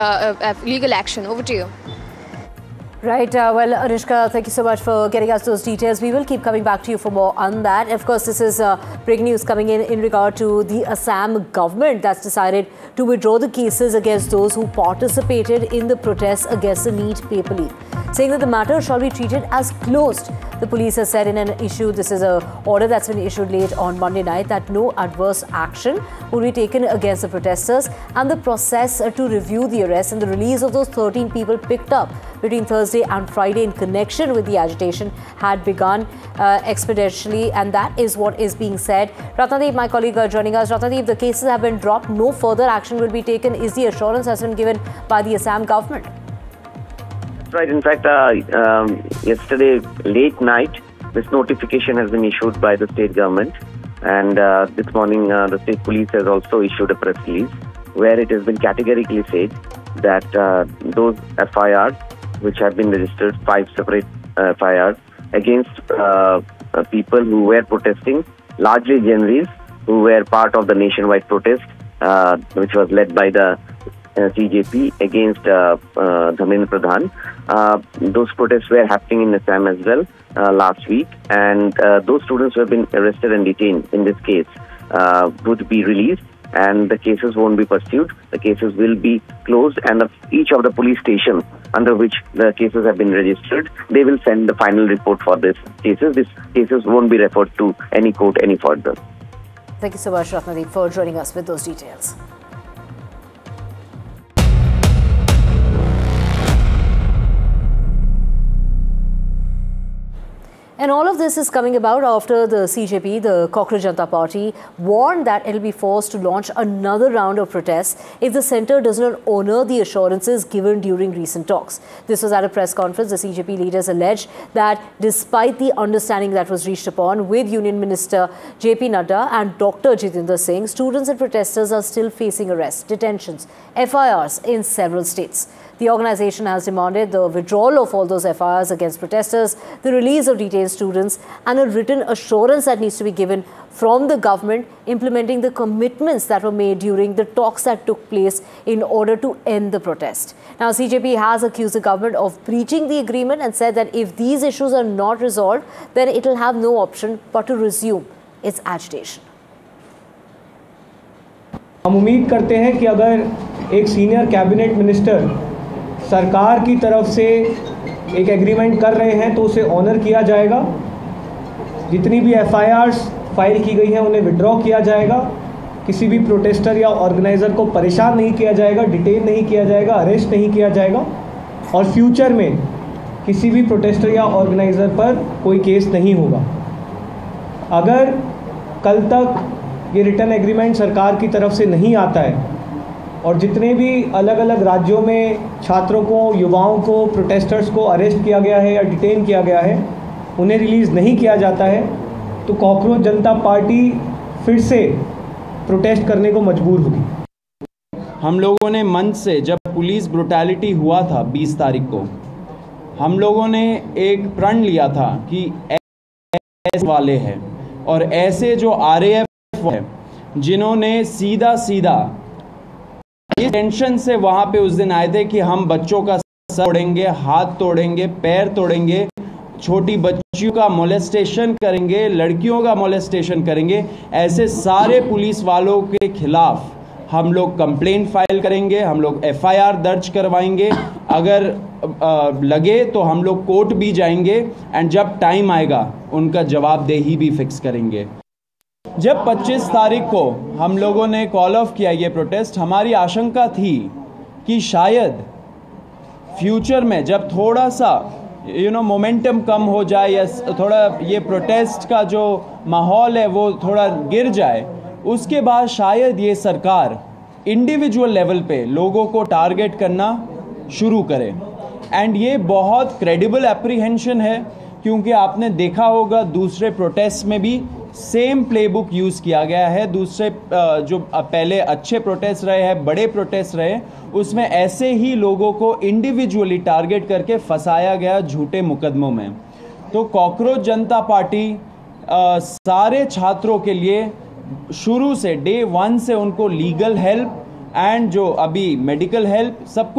legal action. Over to you. Right. Well, Anushka, thank you so much for getting us those details. We will keep coming back to you for more on that. Of course, this is breaking news coming in regard to the Assam government that's decided to withdraw the cases against those who participated in the protests against the NEET paper leak, saying that the matter shall be treated as closed. The police has said in an issue, this is an order that's been issued late on Monday night, that no adverse action will be taken against the protesters, and the process to review the arrest and the release of those 13 people picked up between Thursday and Friday in connection with the agitation had begun expeditiously, and that is what is being said. Ratnadeep, my colleague, joining us. Ratnadeep, the cases have been dropped. No further action will be taken. Is the assurance has been given by the Assam government? Right. In fact, yesterday late night, this notification has been issued by the state government, and this morning the state police has also issued a press release where it has been categorically said that those FIRs which have been registered, 5 separate FIRs against people who were protesting, largely Gen Zs, who were part of the nationwide protest, which was led by the CJP against Dharmendra Pradhan. Those protests were happening in Assam as well last week, and those students who have been arrested and detained in this case would be released, and the cases won't be pursued. The cases will be closed, and each of the police stations under which the cases have been registered, they will send the final report for these cases. These cases won't be referred to any court any further. Thank you so much, Ratnadeep, for joining us with those details. And all of this is coming about after the CJP, the Cockroach Janata Party, warned that it will be forced to launch another round of protests if the centre does not honour the assurances given during recent talks. This was at a press conference. The CJP leaders alleged that despite the understanding that was reached upon with Union Minister JP Nadda and Dr. Jitendra Singh, students and protesters are still facing arrests, detentions, FIRs in several states. The organisation has demanded the withdrawal of all those FIRs against protesters, the release of detained students, and a written assurance that needs to be given from the government implementing the commitments that were made during the talks that took place in order to end the protest. Now, CJP has accused the government of breaching the agreement and said that if these issues are not resolved, then it will have no option but to resume its agitation. हम उम्मीद करते हैं कि अगर एक senior cabinet minister सरकार की तरफ से एक एग्रीमेंट कर रहे हैं तो उसे ऑनर किया जाएगा। जितनी भी FIRs फाइल की गई हैं उन्हें विड्रॉ किया जाएगा। किसी भी प्रोटेस्टर या ऑर्गेनाइज़र को परेशान नहीं किया जाएगा, डिटेन नहीं किया जाएगा, अरेस्ट नहीं किया जाएगा, और फ्यूचर में किसी भी प्रोटेस्टर या ऑर्गेनाइज़र पर कोई केस नहीं होगा। अगर कल तक ये रिटर्न एग्रीमेंट सरकार की तरफ से नहीं आता है और जितने भी अलग अलग राज्यों में छात्रों को, युवाओं को, प्रोटेस्टर्स को अरेस्ट किया गया है या डिटेन किया गया है, उन्हें रिलीज़ नहीं किया जाता है, तो कॉकरोच जनता पार्टी फिर से प्रोटेस्ट करने को मजबूर होगी। हम लोगों ने मंच से, जब पुलिस ब्रुटैलिटी हुआ था 20 तारीख को, हम लोगों ने एक प्रण लिया था कि ऐसे वाले हैं और ऐसे जो RAF है जिन्होंने सीधा इस टेंशन से वहां पे उस दिन आए थे कि हम बच्चों का सर तोड़ेंगे, हाथ तोड़ेंगे, पैर तोड़ेंगे, छोटी बच्चियों का मोलेस्टेशन करेंगे, लड़कियों का मोलेस्टेशन करेंगे, ऐसे सारे पुलिस वालों के खिलाफ हम लोग कंप्लेंट फाइल करेंगे, हम लोग FIR दर्ज करवाएंगे, अगर लगे तो हम लोग कोर्ट भी जाएंगे, एंड जब टाइम आएगा उनका जवाबदेही भी फिक्स करेंगे। जब 25 तारीख को हम लोगों ने कॉल ऑफ किया ये प्रोटेस्ट, हमारी आशंका थी कि शायद फ्यूचर में जब थोड़ा सा मोमेंटम कम हो जाए या थोड़ा ये प्रोटेस्ट का जो माहौल है वो थोड़ा गिर जाए, उसके बाद शायद ये सरकार इंडिविजुअल लेवल पे लोगों को टारगेट करना शुरू करे। एंड ये बहुत क्रेडिबल एप्रीहेंशन है, क्योंकि आपने देखा होगा दूसरे प्रोटेस्ट में भी सेम प्लेबुक यूज़ किया गया है। दूसरे जो पहले अच्छे प्रोटेस्ट रहे हैं, बड़े प्रोटेस्ट रहे, उसमें ऐसे ही लोगों को इंडिविजुअली टारगेट करके फंसाया गया झूठे मुकदमों में। तो कॉकरोच जनता पार्टी सारे छात्रों के लिए शुरू से डे 1 से उनको लीगल हेल्प एंड जो अभी मेडिकल हेल्प सब कुछ